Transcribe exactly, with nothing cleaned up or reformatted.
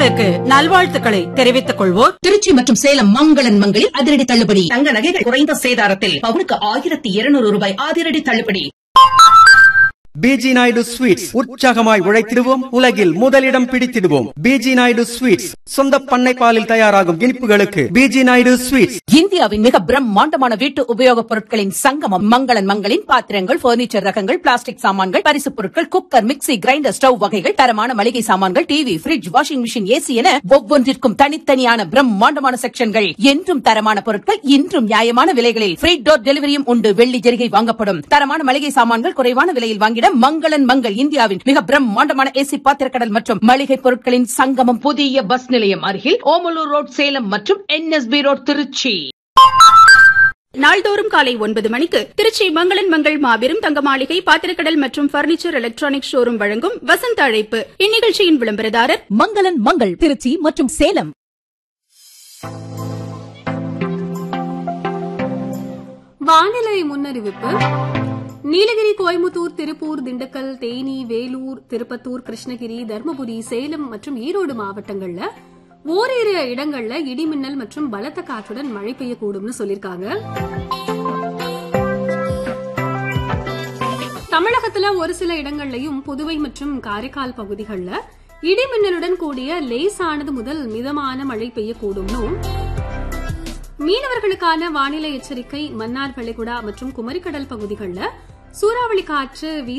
நேயர்களுக்கு நல்வாழ்த்துக்களை தெரிவித்துக் கொள்வோர் திருச்சி மற்றும் சேலம் மங்களன் மங்களில் அதிரடி தள்ளுபடி. தங்க நகைகள் குறைந்த சேதாரத்தில் பவுனுக்கு ஆயிரத்தி இருநூறு ரூபாய் அதிரடி தள்ளுபடி. பிஜி நாயுடு ஸ்வீட்ஸ், உற்சாகமாய் உழைத்திடுவோம், உலகில் முதலிடம் பிடித்திடுவோம். பிஜி நாயுடு ஸ்வீட்ஸ், சொந்த பண்ணை பாலில் தயாராகும் இனிப்புகளுக்கு பிஜி நாயுடு ஸ்வீட்ஸ். இந்தியாவின் மிக பிரம்மாண்டமான வீட்டு உபயோகப் பொருட்களின் சங்கமம் மங்களன் மங்களின் பாத்திரங்கள், பர்னிச்சர் ரகங்கள், பிளாஸ்டிக் சாமான்கள், பரிசுப் பொருட்கள், குக்கர், மிக்ஸி, கிரைண்டர், ஸ்டவ் வகைகள், தரமான மளிகை சாமான்கள், TV, bridge, washing machine, AC என ஒவ்வொன்றிற்கும் தனித்தனியான பிரம்மாண்டமான செக்ஷன்கள். என்றும் தரமான பொருட்கள், இன்றும் நியாயமான விலைகளில் ஃப்ரீ டோர் டெலிவரியும் உண்டு. வெள்ளி ஜெரிகை வாங்கப்படும். தரமான மளிகை சாமான்கள் குறைவான விலையில் வாங்கிட மங்களன் மங்கள், இந்தியாவின் மிக பிரம்மாண்டமான ஏசி பாத்திரக்கடல் மற்றும் மளிகை பொருட்களின் சங்கமம். புதிய பஸ் நிலையம் அருகில் ஓமலூர் ரோட் சேலம் மற்றும் என்எஸ்பி ரோட் திருச்சி. நாள்தோறும் காலை ஒன்பது மணிக்கு திருச்சி மங்களன் மங்கள் மாபெரும் தங்க மாளிகை பாத்திரக்கடல் மற்றும் பர்னிச்சர் எலக்ட்ரானிக் ஷோரூம் வழங்கும் வசந்த அழைப்பு. இந்நிகழ்ச்சியின் விளம்பரதாரர் மங்களன் மங்கள் திருச்சி மற்றும் சேலம். வானிலை முன்னறிவிப்பு. நீலகிரி, கோயம்புத்தூர், திருப்பூர், திண்டுக்கல், தேனி, வேலூர், திருப்பத்தூர், கிருஷ்ணகிரி, தர்மபுரி, சேலம் மற்றும் ஈரோடு மாவட்டங்கள்ல ஓரிரு இடங்கள்ல இடிமின்னல் மற்றும் பலத்த காற்றுடன் மழை பெய்யக்கூடும்னு சொல்லிருக்காங்க. தமிழகத்துல ஒரு சில இடங்கள்லயும் புதுவை மற்றும் காரைக்கால் பகுதிகளில் இடிமின்னலுடன் கூடிய லேசானது முதல் மிதமான மழை பெய்யக்கூடும்னு மீனவர்களுக்கான வானிலை எச்சரிக்கை. மன்னார், வளைகுடா மற்றும் குமரிக்கடல் பகுதிகளில் சூறாவளி காற்று